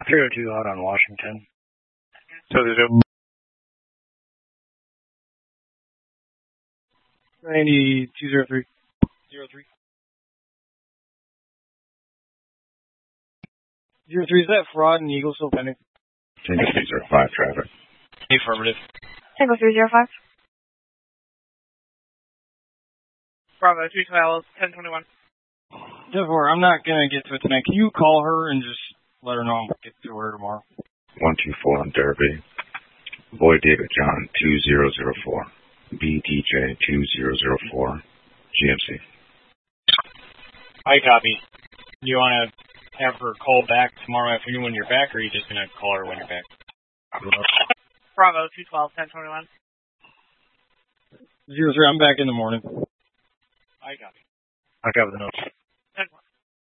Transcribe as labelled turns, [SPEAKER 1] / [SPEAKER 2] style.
[SPEAKER 1] 302 out on Washington.
[SPEAKER 2] So there's a
[SPEAKER 1] 9203. 03. 03, is that fraud and Eagle still pending?
[SPEAKER 3] Tango 305 traffic.
[SPEAKER 2] affirmative.
[SPEAKER 4] Tango 305.
[SPEAKER 5] Bravo 212, 1021.
[SPEAKER 1] Therefore, I'm not going to get to it tonight. Can you call her and just let her know I'll get to her tomorrow?
[SPEAKER 3] 124 on Derby. Boy David John 2004. BDJ 2004. GMC.
[SPEAKER 2] I copy. You want to have her call back tomorrow afternoon when you're back, or are you just going to call her when you're back?
[SPEAKER 5] Bravo 212, 1021.
[SPEAKER 1] 03, I'm back in the morning.
[SPEAKER 2] I copy.
[SPEAKER 1] I got the notes.